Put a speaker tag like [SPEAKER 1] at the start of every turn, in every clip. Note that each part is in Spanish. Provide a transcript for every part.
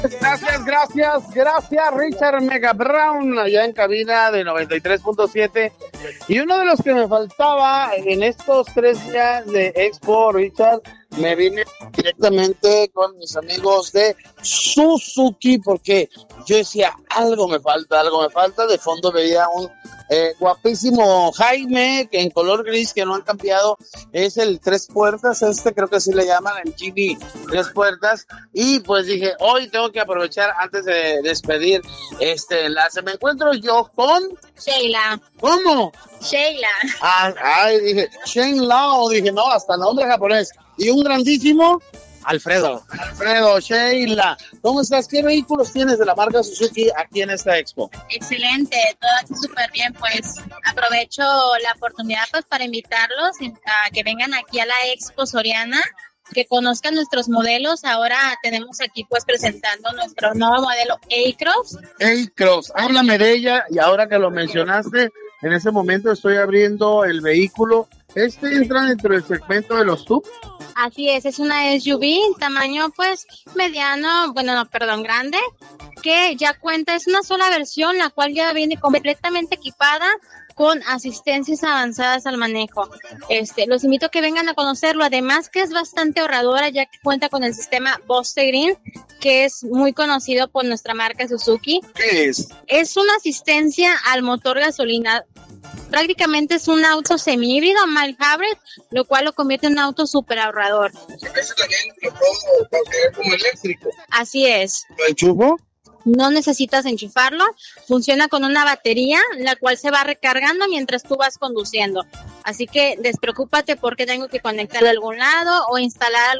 [SPEAKER 1] Gracias, Richard Mega Brown, allá en cabina de 93.7. Y uno de los que me faltaba en estos 3 días de Expo, Richard, me vine directamente con mis amigos de Suzuki, porque yo decía, algo me falta. De fondo veía un guapísimo Jaime, que en color gris, que no han cambiado, es el 3 puertas, creo que así le llaman, el Gini 3 puertas, y pues dije, hoy tengo que aprovechar antes de despedir este enlace. Me encuentro yo con
[SPEAKER 2] Sheila.
[SPEAKER 1] ¿Cómo?
[SPEAKER 2] Sheila.
[SPEAKER 1] Dije, Shane Lao, dije, no, hasta nombre japonés. Y un grandísimo Alfredo, Sheila. ¿Cómo estás? ¿Qué vehículos tienes de la marca Suzuki aquí en esta expo?
[SPEAKER 2] Excelente, todo aquí súper bien. Pues aprovecho la oportunidad pues para invitarlos a que vengan aquí a la Expo Soriana, que conozcan nuestros modelos. Ahora tenemos aquí pues presentando nuestro nuevo modelo A-Cross.
[SPEAKER 1] A-Cross, háblame de ella, y ahora que lo mencionaste, en ese momento estoy abriendo el vehículo. Entra dentro del segmento de los SUV.
[SPEAKER 2] Así es una SUV, tamaño pues mediano, grande, que ya cuenta, es una sola versión, la cual ya viene completamente equipada con asistencias avanzadas al manejo. Los invito a que vengan a conocerlo, además que es bastante ahorradora, ya que cuenta con el sistema Booster Green, que es muy conocido por nuestra marca Suzuki.
[SPEAKER 1] ¿Qué es?
[SPEAKER 2] Es una asistencia al motor gasolina. Prácticamente es un auto semi-híbrido, mild hybrid, lo cual lo convierte en un auto súper ahorrador.
[SPEAKER 1] ¿Es como eléctrico?
[SPEAKER 2] Así es.
[SPEAKER 1] ¿Lo enchufo?
[SPEAKER 2] No necesitas enchufarlo, funciona con una batería, la cual se va recargando mientras tú vas conduciendo. Así que despreocúpate porque tengo que conectarlo a algún lado o instalar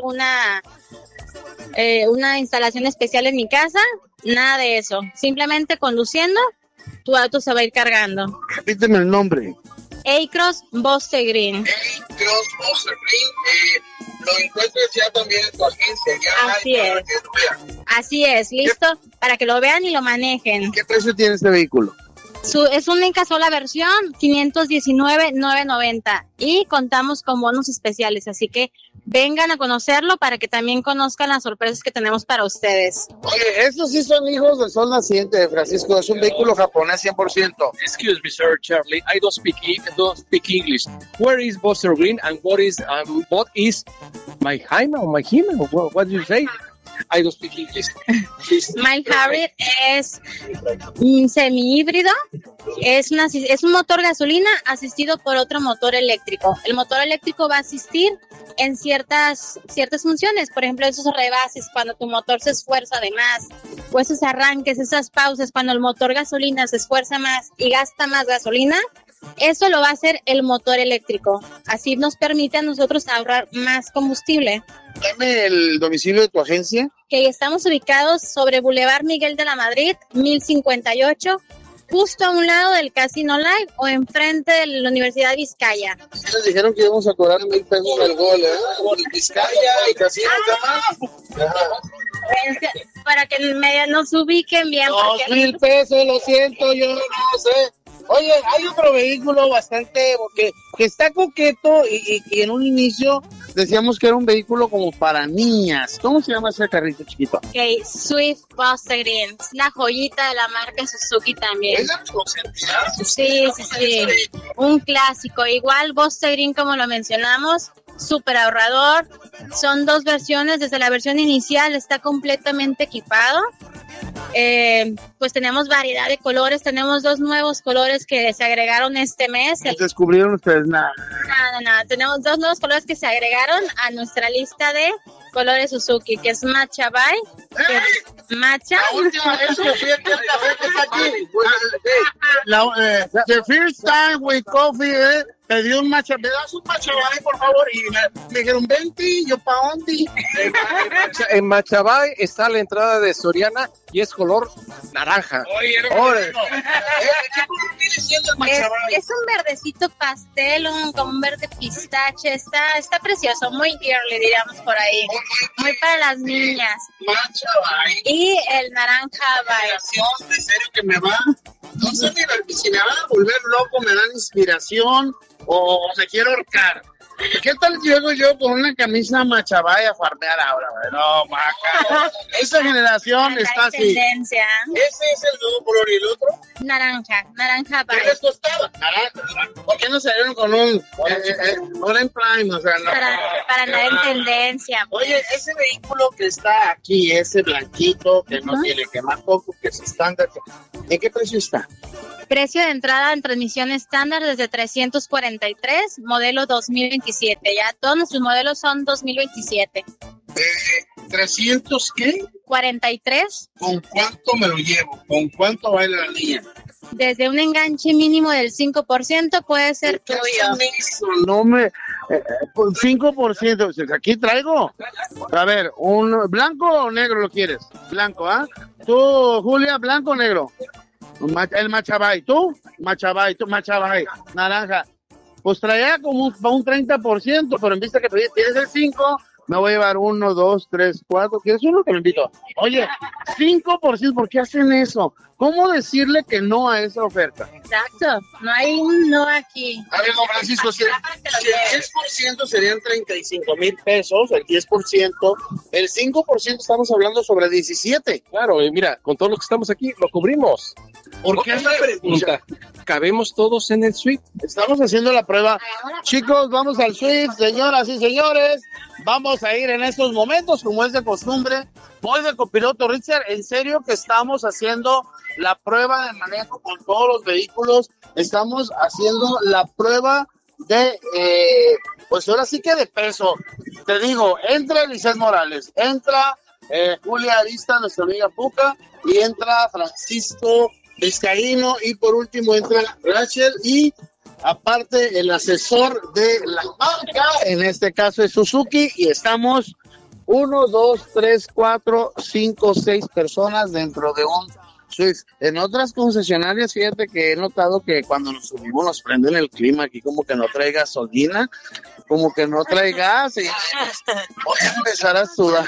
[SPEAKER 2] una instalación especial en mi casa. Nada de eso, simplemente conduciendo, tu auto se va a ir cargando.
[SPEAKER 1] Repíteme el nombre.
[SPEAKER 2] A-Cross Booster Green.
[SPEAKER 1] A-Cross Booster Green. Lo encuentras ya también en tu agencia.
[SPEAKER 2] Así es, listo, para que lo vean y lo manejen.
[SPEAKER 1] ¿Qué precio tiene este vehículo?
[SPEAKER 2] Es una única sola versión, 519,990, y contamos con bonos especiales, así que vengan a conocerlo para que también conozcan las sorpresas que tenemos para ustedes.
[SPEAKER 1] Oye, estos sí son hijos del sol naciente de Francisco, es un vehículo japonés 100%.
[SPEAKER 3] Excuse me, sir, Charlie, I don't speak English. Where is Booster Green and what is my Jaime or my Jime? What do you say? I don't speak English.
[SPEAKER 2] Mild Hybrid es un semi-híbrido, es un motor gasolina asistido por otro motor eléctrico. El motor eléctrico va a asistir en ciertas funciones, por ejemplo, esos rebases cuando tu motor se esfuerza de más, o esos arranques, esas pausas cuando el motor gasolina se esfuerza más y gasta más gasolina. Eso lo va a hacer el motor eléctrico. Así nos permite a nosotros ahorrar más combustible.
[SPEAKER 1] Dame el domicilio de tu agencia.
[SPEAKER 2] Que estamos ubicados sobre Boulevard Miguel de la Madrid, 1058, justo a un lado del Casino Live o enfrente de la Universidad de Vizcaya.
[SPEAKER 1] Nos dijeron que íbamos a cobrar 1,000 pesos el gol, Por el Vizcaya y Casino,
[SPEAKER 2] para que nos ubiquen bien.
[SPEAKER 1] 2,000 pesos, lo siento, yo no sé. Oye, hay otro vehículo bastante, porque que está coqueto y en un inicio decíamos que era un vehículo como para niñas. ¿Cómo se llama ese carrito chiquito?
[SPEAKER 2] Okay, Swift Booster Green, es una joyita de la marca Suzuki también. Sí, un clásico. Igual Booster Green, como lo mencionamos, súper ahorrador. Son 2 versiones, desde la versión inicial está completamente equipado. Pues tenemos variedad de colores, tenemos 2 nuevos colores que se agregaron este mes.
[SPEAKER 1] ¿Descubrieron ustedes nada?
[SPEAKER 2] Nada, tenemos 2 nuevos colores que se agregaron a nuestra lista de colores Suzuki, que es Matcha Bay, Matcha.
[SPEAKER 1] La última vez que fui aquí al café que está aquí, the first time with coffee, pedí un matcha, ¿me das un matcha bay, por favor? Y me dijeron, 20, y yo, ¿pa' dónde?
[SPEAKER 3] En Machabay está la entrada de Soriana y es color naranja.
[SPEAKER 1] Oye, ¿qué color viene siendo el matcha bay?
[SPEAKER 2] Es un verdecito pastel, como un verde pistache, está precioso, muy girly, diríamos por ahí, muy para las niñas.
[SPEAKER 1] Matcha bay.
[SPEAKER 2] Y el naranja bay.
[SPEAKER 1] ¿De serio que me va? No sé si me van a volver loco, me dan inspiración o me quiero ahorcar. ¿Qué tal llego yo con una camisa machabay a farmear ahora? No, maca. Esa generación está así.
[SPEAKER 2] Tendencia.
[SPEAKER 1] Ese es el nuevo color y el otro.
[SPEAKER 2] Naranja
[SPEAKER 1] ¿Qué les costaba? Naranja. ¿Por qué no salieron con un Prime? O sea, no.
[SPEAKER 2] Para andar en tendencia.
[SPEAKER 1] Oye, ese vehículo que está aquí, ese blanquito, que no tiene que más poco, que es estándar, ¿en qué precio está?
[SPEAKER 2] Precio de entrada en transmisión estándar desde 343, modelo 2027. Ya todos nuestros modelos son 2027.
[SPEAKER 1] ¿300 qué?
[SPEAKER 2] 43.
[SPEAKER 1] ¿Con cuánto me lo llevo? ¿Con cuánto vale la niña?
[SPEAKER 2] Desde un enganche mínimo del 5% puede ser tuyo.
[SPEAKER 1] No me... 5%. Aquí traigo. A ver, ¿un blanco o negro lo quieres? Blanco, ¿ah? Tú, Julia, ¿blanco o negro? El machabay, ¿tú? Machabay, naranja. Pues traía como un 30%, pero en vista que tienes el 5%, me voy a llevar 1, 2, 3, 4. ¿Quieres uno? Te lo invito. Oye, 5%, ¿por qué hacen eso? ¿Cómo decirle que no a esa oferta?
[SPEAKER 2] Exacto, no hay un no aquí.
[SPEAKER 1] A ver, don Francisco, si el 10% serían 35,000 pesos, el 10%, el 5% estamos hablando sobre 17.
[SPEAKER 3] Claro, y mira, con todo lo que estamos aquí, lo cubrimos.
[SPEAKER 1] ¿Por qué
[SPEAKER 3] Otra pregunta? ¿Cabemos todos en el suite?
[SPEAKER 1] Estamos haciendo la prueba. Chicos, vamos al suite, señoras y señores. Vamos a ir en estos momentos, como es de costumbre. Voy de copiloto, Richard. En serio que estamos haciendo la prueba de manejo con todos los vehículos. Estamos haciendo la prueba de, pues ahora sí que de peso. Te digo, entra Lisset Morales, entra Julia Arista, nuestra amiga Puca, y entra Francisco Vizcaíno, y por último entra Rachel, y aparte el asesor de la marca, en este caso es Suzuki, y estamos 1, 2, 3, 4, 5, 6 personas dentro de un Swift. En otras concesionarias, fíjate que he notado que cuando nos subimos nos prenden el clima aquí, como que no trae gasolina, como que no trae gas, y voy a empezar a sudar.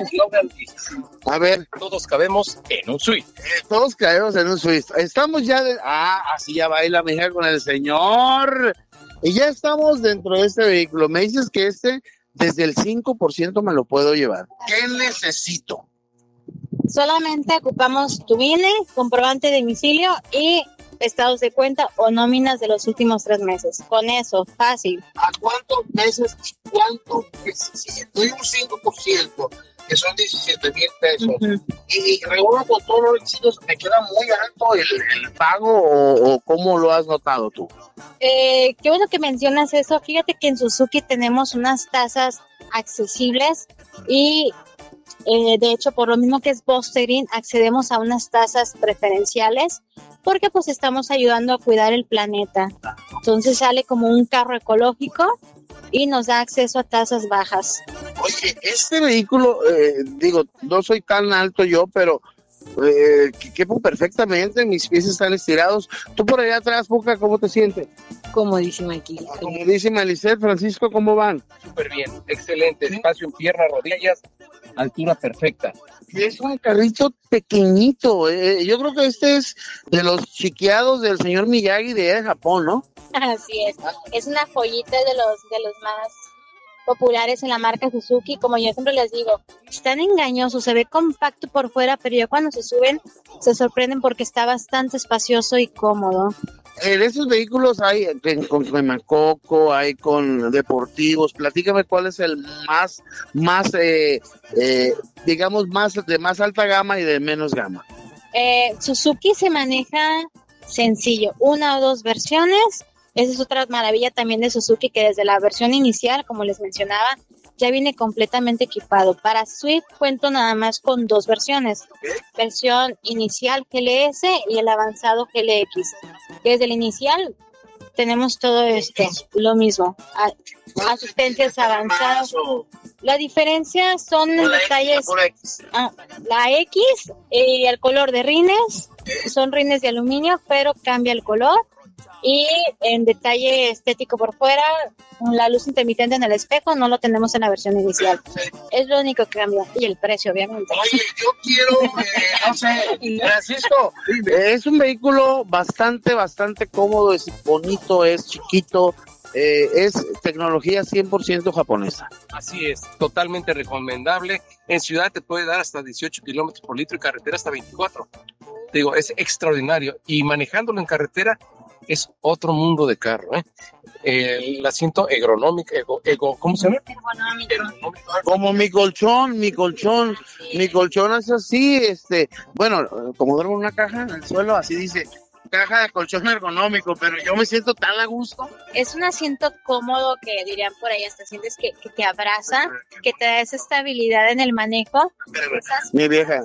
[SPEAKER 1] A ver,
[SPEAKER 3] Todos cabemos en un suite.
[SPEAKER 1] todos caemos en un Swift. Estamos ya así ya baila mi hija con el señor. Y ya estamos dentro de este vehículo. Me dices que desde el 5% me lo puedo llevar. ¿Qué necesito?
[SPEAKER 2] Solamente ocupamos tu INE, comprobante de domicilio y estados de cuenta o nóminas de los últimos 3 meses. Con eso, fácil.
[SPEAKER 1] ¿A cuántos meses y cuánto? Si doy un 5%, que son 17,000 pesos, y reúno con todos los requisitos, ¿me queda muy alto el pago o cómo lo has notado tú?
[SPEAKER 2] Qué bueno que mencionas eso. Fíjate que en Suzuki tenemos unas tasas accesibles y de hecho, por lo mismo que es Buster Green, accedemos a unas tasas preferenciales porque pues estamos ayudando a cuidar el planeta. Entonces sale como un carro ecológico y nos da acceso a tasas bajas.
[SPEAKER 1] Oye, este vehículo, digo, no soy tan alto yo, pero quepo perfectamente, mis pies están estirados. Tú por allá atrás, Puca, ¿cómo te sientes?
[SPEAKER 2] Comodísimo aquí.
[SPEAKER 1] Comodísima, Lisset. Francisco, ¿cómo van?
[SPEAKER 3] Súper bien, excelente. Espacio en piernas, rodillas, altura perfecta.
[SPEAKER 1] Es un carrito pequeñito. Yo creo que este es de los chiqueados del señor Miyagi de Japón, ¿no?
[SPEAKER 2] Así es. Es una joyita de los más populares en la marca Suzuki. Como yo siempre les digo, están engañosos, se ve compacto por fuera, pero ya cuando se suben se sorprenden porque está bastante espacioso y cómodo.
[SPEAKER 1] En esos vehículos hay con Macoco, hay con deportivos. Platícame cuál es el más digamos, de más alta gama y de menos gama.
[SPEAKER 2] Suzuki se maneja sencillo, 1 o 2 versiones. Esa es otra maravilla también de Suzuki, que desde la versión inicial, como les mencionaba, ya viene completamente equipado. Para Swift cuento nada más con 2 versiones. Versión inicial GLS y el avanzado GLX. Desde el inicial tenemos todo esto, lo mismo. Asistentes avanzados. La diferencia son en detalles. La X y el color de rines. Son rines de aluminio, pero cambia el color. Y en detalle estético por fuera, la luz intermitente en el espejo no lo tenemos en la versión inicial. Es lo único que cambia. Y el precio, obviamente.
[SPEAKER 1] Oye, yo quiero, no sé, Francisco, es un vehículo bastante cómodo, es bonito, es chiquito, es tecnología 100% japonesa.
[SPEAKER 3] Así es, totalmente recomendable. En ciudad te puede dar hasta 18 kilómetros por litro y carretera hasta 24. Te digo, es extraordinario. Y manejándolo en carretera es otro mundo de carro, ¿eh? El asiento ergonómico, ¿cómo se llama?
[SPEAKER 1] Como mi colchón es así, bueno, como duermo en una caja en el suelo, así dice, caja de colchón ergonómico, pero yo me siento tan a gusto.
[SPEAKER 2] Es un asiento cómodo que dirían por ahí, hasta sientes que te abraza, que te da esa estabilidad en el manejo.
[SPEAKER 1] Mi vieja.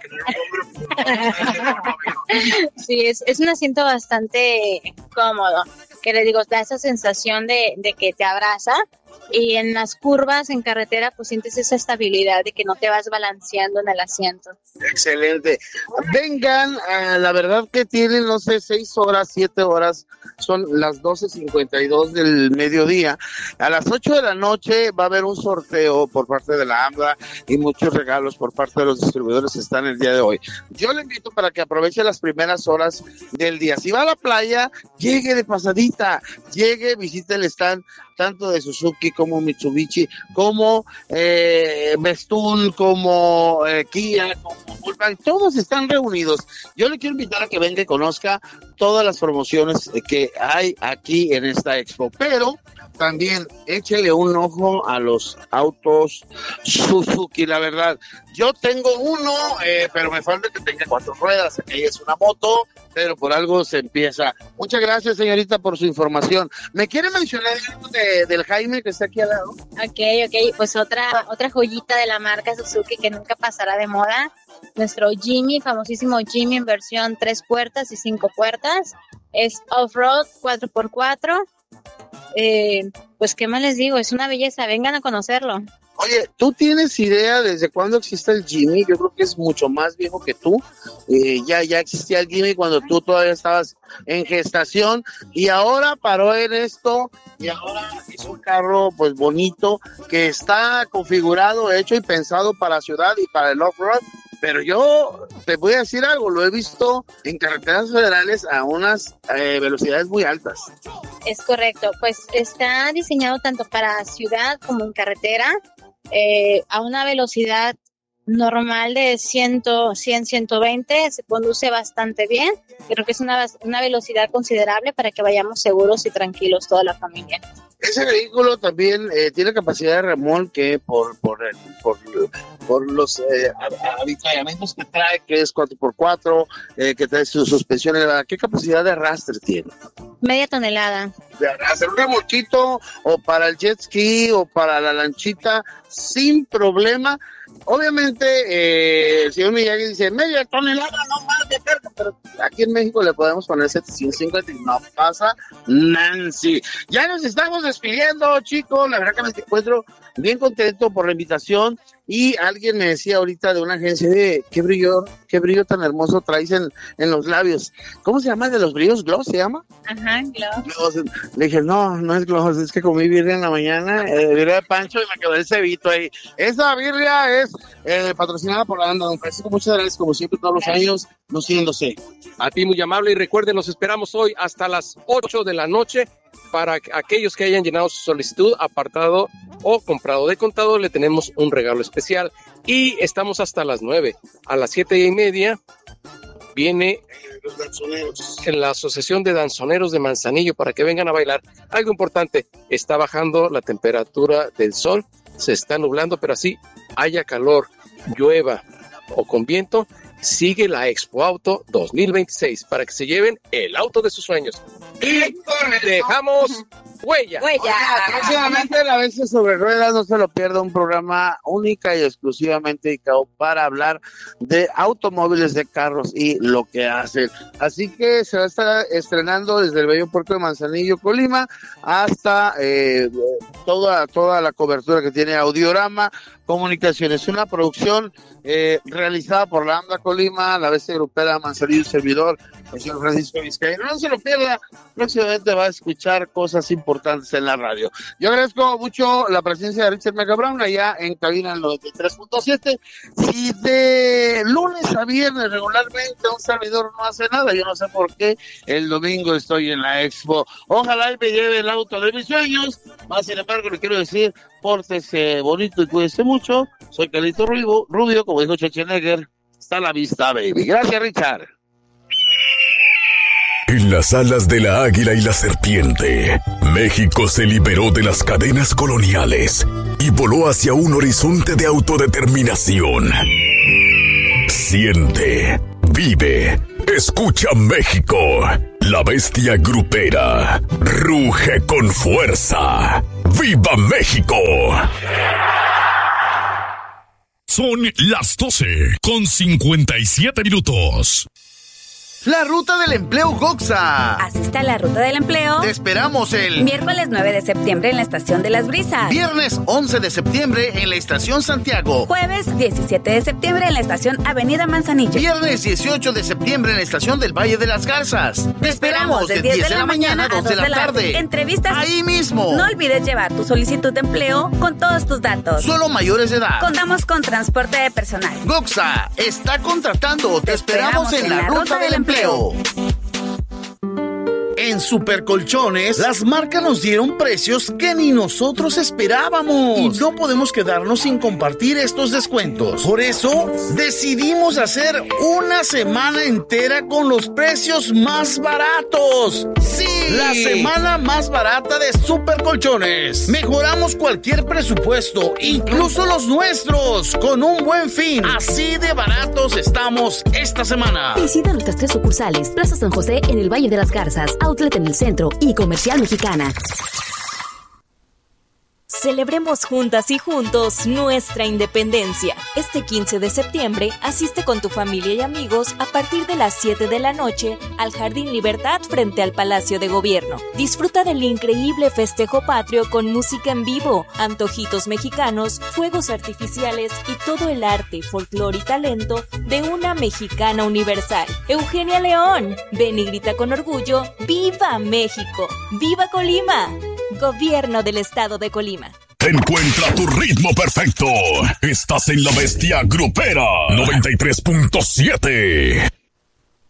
[SPEAKER 2] Sí, es un asiento bastante cómodo, que le digo, da esa sensación de que te abraza, y en las curvas en carretera pues sientes esa estabilidad de que no te vas balanceando en el asiento.
[SPEAKER 1] Excelente. Vengan, la verdad que tienen, no sé, 6 horas, 7 horas, son las 12:52 del mediodía. A las 8 de la noche va a haber un sorteo por parte de la AMDA y muchos regalos por parte de los distribuidores que están el día de hoy. Yo le invito para que aproveche las primeras horas del día. Si va a la playa, llegue de pasadita, visite el stand tanto de Suzuki como Mitsubishi, como Bestun, como Kia, como Volkswagen, todos están reunidos. Yo le quiero invitar a que venga y conozca todas las promociones que hay aquí en esta expo, pero también échele un ojo a los autos Suzuki, la verdad. Yo tengo uno, pero me falta que tenga 4 ruedas, aquella es una moto, pero por algo se empieza. Muchas gracias, señorita, por su información. ¿Me quiere mencionar algo del Jaime que está aquí al lado?
[SPEAKER 2] Ok, pues otra joyita de la marca Suzuki que nunca pasará de moda. Nuestro Jimmy, famosísimo Jimmy en versión 3 puertas y 5 puertas. Es off-road 4x4. Pues qué más les digo, es una belleza, vengan a conocerlo.
[SPEAKER 1] Oye, ¿tú tienes idea desde cuándo existe el Jimmy? Yo creo que es mucho más viejo que tú. Ya existía el Jimmy cuando tú todavía estabas en gestación, y ahora paró en esto, y ahora es un carro pues bonito, que está configurado, hecho y pensado para ciudad y para el off-road. Pero yo te voy a decir algo, lo he visto en carreteras federales a unas velocidades muy altas.
[SPEAKER 2] Es correcto, pues está diseñado tanto para ciudad como en carretera, a una velocidad normal de 100, 120, se conduce bastante bien. Creo que es una velocidad considerable para que vayamos seguros y tranquilos toda la familia.
[SPEAKER 1] Ese vehículo también tiene capacidad de remolque por los avituallamientos que trae, que es 4x4, que trae su suspensión elevada. ¿Qué capacidad de arrastre tiene?
[SPEAKER 2] Media tonelada.
[SPEAKER 1] De hacer un remolquito o para el jet ski o para la lanchita sin problema. Obviamente el señor Miyagi dice media tonelada, no más de carga, pero aquí en México le podemos poner 750 y no pasa Nancy. Ya nos estamos despidiendo, chicos. La verdad que me encuentro bien contento por la invitación. Y alguien me decía ahorita de una agencia de qué brillo tan hermoso traes en los labios. ¿Cómo se llama? ¿De los brillos? ¿Gloss se llama?
[SPEAKER 2] Ajá, gloss.
[SPEAKER 1] Le dije, no es gloss, es que comí birria en la mañana, birria de Pancho, y me quedó el cebito ahí. Esa birria es patrocinada por la banda. Don Francisco, muchas gracias, como siempre, todos los años, luciéndose.
[SPEAKER 3] A ti, muy amable, y recuerden, los esperamos hoy hasta las 8 de la noche. Para aquellos que hayan llenado su solicitud, apartado o comprado de contado, le tenemos un regalo especial. Y estamos hasta las 9. A las 7:30 viene
[SPEAKER 1] Los danzoneros
[SPEAKER 3] en la Asociación de Danzoneros de Manzanillo para que vengan a bailar. Algo importante, está bajando la temperatura del sol, se está nublando, pero así haya calor, llueva o con viento, sigue la Expo Auto 2026 para que se lleven el auto de sus sueños. Y dejamos huella.
[SPEAKER 1] Próximamente La Bestia sobre Ruedas, no se lo pierda, un programa única y exclusivamente dedicado para hablar de automóviles, de carros y lo que hacen. Así que se va a estar estrenando desde el bello puerto de Manzanillo, Colima, hasta toda la cobertura que tiene Audiorama Comunicaciones. Una producción realizada por la AMDA Colima, La Bestia Grupera, Manzanillo, servidor, el señor Francisco Vizcaíno. No se lo pierda, próximamente va a escuchar cosas importantes importantes en la radio. Yo agradezco mucho la presencia de Richard Mega Brown allá en cabina 93.7. Si de lunes a viernes regularmente un servidor no hace nada, yo no sé por qué el domingo estoy en la Expo. Ojalá y me lleve el auto de mis sueños, más sin embargo le quiero decir, pórtese bonito y cuídese mucho. Soy Carlito Rubio, como dijo Schwarzenegger, hasta la vista, baby. Gracias, Richard.
[SPEAKER 4] En las alas de la águila y la serpiente, México se liberó de las cadenas coloniales y voló hacia un horizonte de autodeterminación. Siente, vive, escucha México. La bestia grupera ruge con fuerza. ¡Viva México!
[SPEAKER 5] Son las 12:57.
[SPEAKER 6] La Ruta del Empleo Goxa.
[SPEAKER 7] Asista a la Ruta del Empleo.
[SPEAKER 6] Te esperamos el
[SPEAKER 7] miércoles 9 de septiembre en la Estación de las Brisas.
[SPEAKER 6] Viernes 11 de septiembre en la Estación Santiago.
[SPEAKER 7] Jueves 17 de septiembre en la Estación Avenida Manzanillo.
[SPEAKER 6] Viernes 18 de septiembre en la Estación del Valle de las Garzas. Te esperamos de 10 de la mañana a 2 de la tarde.
[SPEAKER 7] Entrevistas
[SPEAKER 6] ahí mismo.
[SPEAKER 7] No olvides llevar tu solicitud de empleo con todos tus datos.
[SPEAKER 6] Solo mayores de edad.
[SPEAKER 7] Contamos con transporte de personal.
[SPEAKER 6] Goxa está contratando. Te esperamos en la Ruta del Empleo. En Supercolchones, las marcas nos dieron precios que ni nosotros esperábamos. Y no podemos quedarnos sin compartir estos descuentos. Por eso, decidimos hacer una semana entera con los precios más baratos. ¡Sí! La semana más barata de Supercolchones. Mejoramos cualquier presupuesto, incluso los nuestros, con un buen fin. Así de baratos estamos esta semana.
[SPEAKER 8] Visita nuestras 3 sucursales: Plaza San José en el Valle de las Garzas, Outlet en el centro y Comercial Mexicana.
[SPEAKER 9] Celebremos juntas y juntos nuestra independencia. Este 15 de septiembre asiste con tu familia y amigos a partir de las 7 de la noche al Jardín Libertad frente al Palacio de Gobierno. Disfruta del increíble festejo patrio con música en vivo, antojitos mexicanos, fuegos artificiales y todo el arte, folclore y talento de una mexicana universal. Eugenia León, ven y grita con orgullo: ¡Viva México! ¡Viva Colima! Gobierno del Estado de Colima.
[SPEAKER 5] Encuentra tu ritmo perfecto. Estás en La Bestia Grupera 93.7.